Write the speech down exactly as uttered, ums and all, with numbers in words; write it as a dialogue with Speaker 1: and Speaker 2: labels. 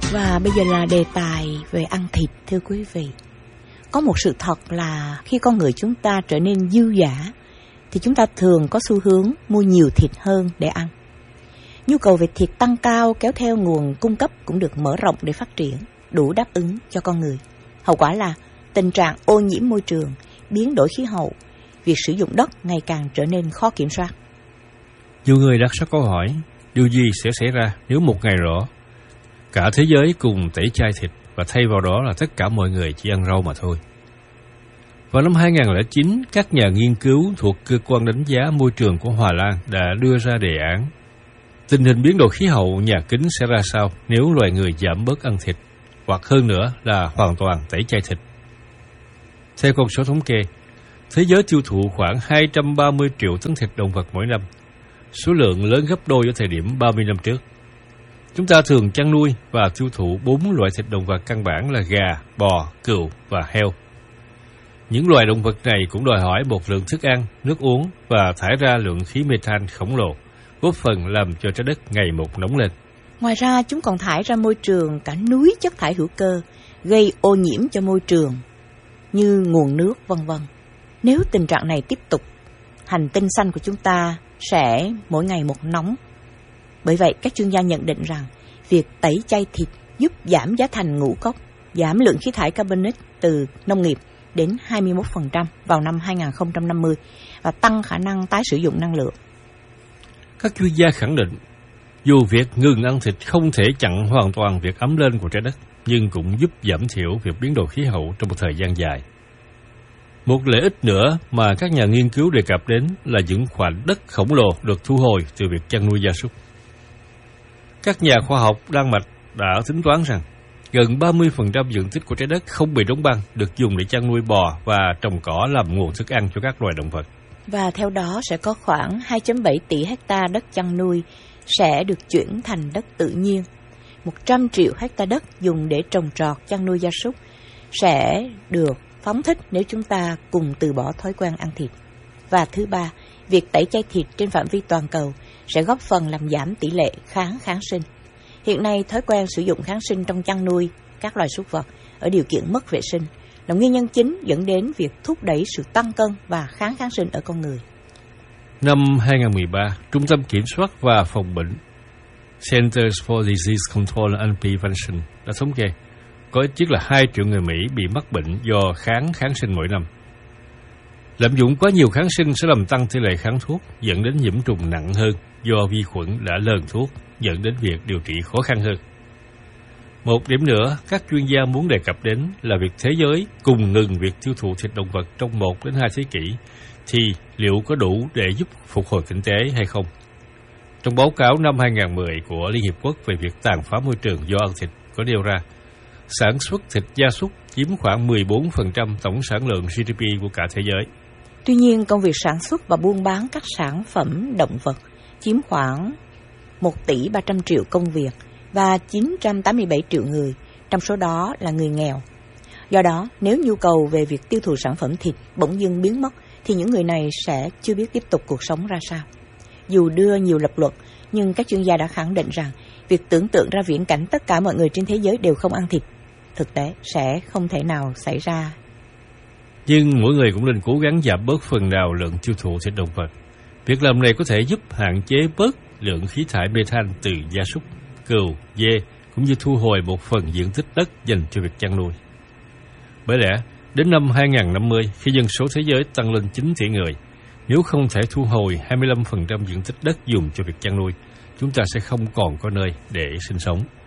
Speaker 1: Và bây giờ là đề tài về ăn thịt, thưa quý vị. Có một sự thật là khi con người chúng ta trở nên dư dả thì chúng ta thường có xu hướng mua nhiều thịt hơn để ăn. Nhu cầu về thịt tăng cao kéo theo nguồn cung cấp cũng được mở rộng để phát triển, đủ đáp ứng cho con người. Hậu quả là tình trạng ô nhiễm môi trường, biến đổi khí hậu, việc sử dụng đất ngày càng trở nên khó kiểm soát.
Speaker 2: Nhiều người đặt ra câu hỏi, điều gì sẽ xảy ra nếu một ngày rõ cả thế giới cùng tẩy chay thịt và thay vào đó là tất cả mọi người chỉ ăn rau mà thôi. Vào năm hai nghìn không trăm lẻ chín, các nhà nghiên cứu thuộc Cơ quan Đánh giá Môi trường của Hà Lan đã đưa ra đề án tình hình biến đổi khí hậu nhà kính sẽ ra sao nếu loài người giảm bớt ăn thịt, hoặc hơn nữa là hoàn toàn tẩy chay thịt. Theo con số thống kê, thế giới tiêu thụ khoảng hai trăm ba mươi triệu tấn thịt động vật mỗi năm, số lượng lớn gấp đôi ở thời điểm ba mươi năm trước. Chúng ta thường chăn nuôi và tiêu thụ bốn loại thịt động vật căn bản là gà, bò, cừu và heo. Những loài động vật này cũng đòi hỏi một lượng thức ăn, nước uống và thải ra lượng khí methane khổng lồ, góp phần làm cho trái đất ngày một nóng lên.
Speaker 1: Ngoài ra, chúng còn thải ra môi trường cả núi chất thải hữu cơ, gây ô nhiễm cho môi trường như nguồn nước, vân vân. Nếu tình trạng này tiếp tục, hành tinh xanh của chúng ta sẽ mỗi ngày một nóng. Bởi vậy, các chuyên gia nhận định rằng việc tẩy chay thịt giúp giảm giá thành ngũ cốc, giảm lượng khí thải carbonic từ nông nghiệp đến hai mươi mốt phần trăm vào năm hai nghìn không trăm năm mươi và tăng khả năng tái sử dụng năng lượng.
Speaker 2: Các chuyên gia khẳng định, dù việc ngừng ăn thịt không thể chặn hoàn toàn việc ấm lên của trái đất, nhưng cũng giúp giảm thiểu việc biến đổi khí hậu trong một thời gian dài. Một lợi ích nữa mà các nhà nghiên cứu đề cập đến là những khoảnh đất khổng lồ được thu hồi từ việc chăn nuôi gia súc. Các nhà khoa học Đan Mạch đã tính toán rằng gần ba mươi phần trăm diện tích của trái đất không bị đóng băng được dùng để chăn nuôi bò và trồng cỏ làm nguồn thức ăn cho các loài động vật.
Speaker 1: Và theo đó sẽ có khoảng hai phẩy bảy tỷ hecta đất chăn nuôi sẽ được chuyển thành đất tự nhiên. một trăm triệu hecta đất dùng để trồng trọt chăn nuôi gia súc sẽ được phóng thích nếu chúng ta cùng từ bỏ thói quen ăn thịt. Và thứ ba, việc tẩy chay thịt trên phạm vi toàn cầu sẽ góp phần làm giảm tỷ lệ kháng kháng sinh. Hiện nay, thói quen sử dụng kháng sinh trong chăn nuôi các loài súc vật ở điều kiện mất vệ sinh là nguyên nhân chính dẫn đến việc thúc đẩy sự tăng cân và kháng kháng sinh ở con người.
Speaker 2: Năm hai nghìn không trăm mười ba, Trung tâm Kiểm soát và Phòng bệnh Centers for Disease Control and Prevention đã thống kê có ít nhất là hai triệu người Mỹ bị mắc bệnh do kháng kháng sinh mỗi năm. Lạm dụng quá nhiều kháng sinh sẽ làm tăng tỷ lệ kháng thuốc, dẫn đến nhiễm trùng nặng hơn do vi khuẩn đã lờn thuốc, dẫn đến việc điều trị khó khăn hơn. Một điểm nữa các chuyên gia muốn đề cập đến là việc thế giới cùng ngừng việc tiêu thụ thịt động vật trong một đến hai thế kỷ, thì liệu có đủ để giúp phục hồi kinh tế hay không? Trong báo cáo năm hai nghìn không trăm mười của Liên Hiệp Quốc về việc tàn phá môi trường do ăn thịt có nêu ra, sản xuất thịt gia súc chiếm khoảng mười bốn phần trăm tổng sản lượng giê đê pê của cả thế giới.
Speaker 1: Tuy nhiên, công việc sản xuất và buôn bán các sản phẩm động vật chiếm khoảng một tỷ ba trăm triệu công việc và chín trăm tám mươi bảy triệu người, trong số đó là người nghèo. Do đó, nếu nhu cầu về việc tiêu thụ sản phẩm thịt bỗng dưng biến mất, thì những người này sẽ chưa biết tiếp tục cuộc sống ra sao. Dù đưa nhiều lập luận, nhưng các chuyên gia đã khẳng định rằng việc tưởng tượng ra viễn cảnh tất cả mọi người trên thế giới đều không ăn thịt, thực tế sẽ không thể nào xảy ra.
Speaker 2: Nhưng mỗi người cũng nên cố gắng giảm bớt phần nào lượng tiêu thụ thịt động vật. Việc làm này có thể giúp hạn chế bớt lượng khí thải methane từ gia súc, cừu, dê, cũng như thu hồi một phần diện tích đất dành cho việc chăn nuôi. Bởi lẽ, đến năm hai nghìn không trăm năm mươi, khi dân số thế giới tăng lên chín tỷ người, nếu không thể thu hồi hai mươi lăm phần trăm diện tích đất dùng cho việc chăn nuôi, chúng ta sẽ không còn có nơi để sinh sống.